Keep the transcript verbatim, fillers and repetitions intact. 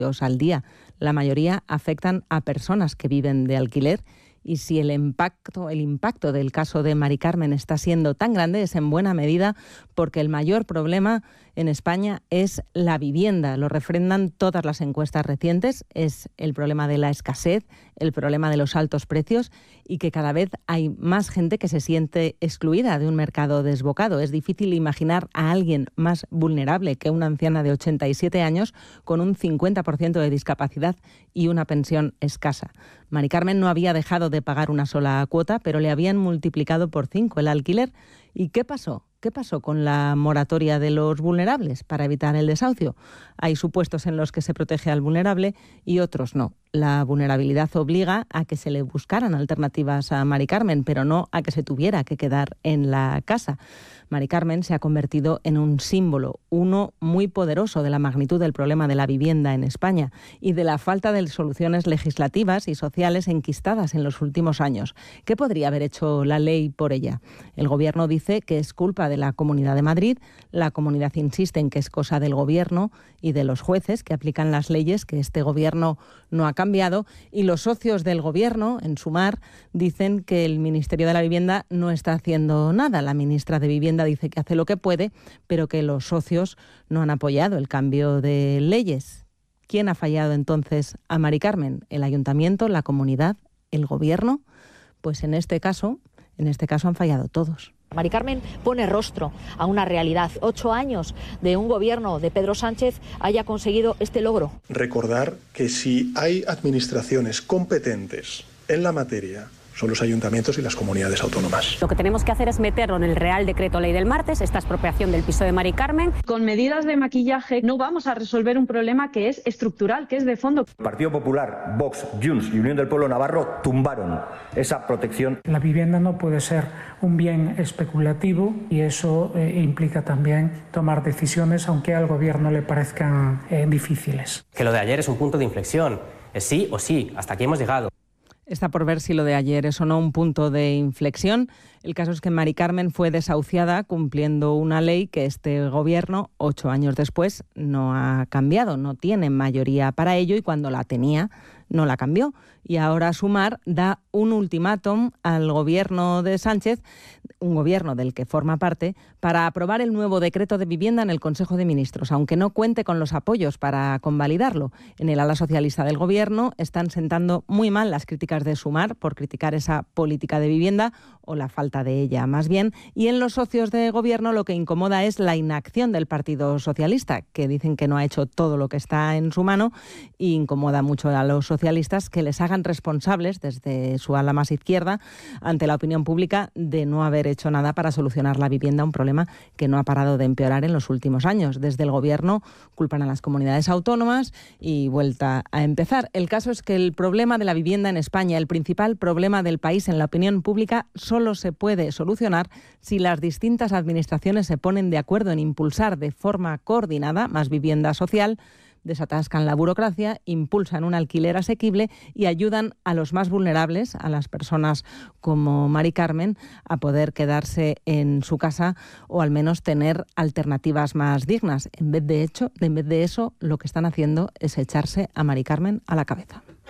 al día. La mayoría afectan a personas que viven de alquiler. Y si el impacto, el impacto del caso de Mari Carmen está siendo tan grande, es en buena medida porque el mayor problema en España es la vivienda. Lo refrendan todas las encuestas recientes. Es el problema de la escasez, el problema de los altos precios y que cada vez hay más gente que se siente excluida de un mercado desbocado. Es difícil imaginar a alguien más vulnerable que una anciana de ochenta y siete años con un cincuenta por ciento de discapacidad y una pensión escasa. Mari Carmen no había dejado de pagar una sola cuota, pero le habían multiplicado por cinco el alquiler. ¿Y qué pasó? ¿Qué pasó con la moratoria de los vulnerables para evitar el desahucio? Hay supuestos en los que se protege al vulnerable y otros no. La vulnerabilidad obliga a que se le buscaran alternativas a Mari Carmen, pero no a que se tuviera que quedar en la casa. Mari Carmen se ha convertido en un símbolo, uno muy poderoso de la magnitud del problema de la vivienda en España y de la falta de soluciones legislativas y sociales enquistadas en los últimos años. ¿Qué podría haber hecho la ley por ella? El Gobierno dice que es culpa de la Comunidad de Madrid, la Comunidad insiste en que es cosa del Gobierno y de los jueces que aplican las leyes que este Gobierno no ha cambiado, y los socios del Gobierno, en Sumar, dicen que el Ministerio de la Vivienda no está haciendo nada. La ministra de Vivienda dice que hace lo que puede, pero que los socios no han apoyado el cambio de leyes. ¿Quién ha fallado entonces a Mari Carmen? ¿El Ayuntamiento, la Comunidad, el Gobierno? Pues en este caso, en este caso han fallado todos. Mari Carmen pone rostro a una realidad. Ocho años de un gobierno de Pedro Sánchez haya conseguido este logro. Recordar que si hay administraciones competentes en la materia, son los ayuntamientos y las comunidades autónomas. Lo que tenemos que hacer es meterlo en el Real Decreto Ley del martes, esta expropiación del piso de Mari Carmen. Con medidas de maquillaje no vamos a resolver un problema que es estructural, que es de fondo. Partido Popular, Vox, Junts y Unión del Pueblo Navarro tumbaron esa protección. La vivienda no puede ser un bien especulativo y eso eh, implica también tomar decisiones aunque al gobierno le parezcan eh, difíciles. Que lo de ayer es un punto de inflexión, es sí o sí, hasta aquí hemos llegado. Está por ver si lo de ayer es o no un punto de inflexión. El caso es que Mari Carmen fue desahuciada cumpliendo una ley que este Gobierno, ocho años después, no ha cambiado. No tiene mayoría para ello y cuando la tenía no la cambió. Y ahora Sumar da un ultimátum al Gobierno de Sánchez, un Gobierno del que forma parte, para aprobar el nuevo decreto de vivienda en el Consejo de Ministros, aunque no cuente con los apoyos para convalidarlo. En el ala socialista del Gobierno están sentando muy mal las críticas de Sumar por criticar esa política de vivienda o la falta de ella, más bien. Y en los socios de Gobierno lo que incomoda es la inacción del Partido Socialista, que dicen que no ha hecho todo lo que está en su mano, y incomoda mucho a los socialistas que les hagan responsables desde su ala más izquierda ante la opinión pública de no haber hecho nada para solucionar la vivienda, un problema que no ha parado de empeorar en los últimos años. Desde el Gobierno culpan a las comunidades autónomas y vuelta a empezar. El caso es que el problema de la vivienda en España, el principal problema del país en la opinión pública, solo se puede solucionar si las distintas administraciones se ponen de acuerdo en impulsar de forma coordinada más vivienda social, desatascan la burocracia, impulsan un alquiler asequible y ayudan a los más vulnerables, a las personas como Mari Carmen, a poder quedarse en su casa o al menos tener alternativas más dignas. En vez de hecho, en vez de eso, lo que están haciendo es echarse a Mari Carmen a la cabeza.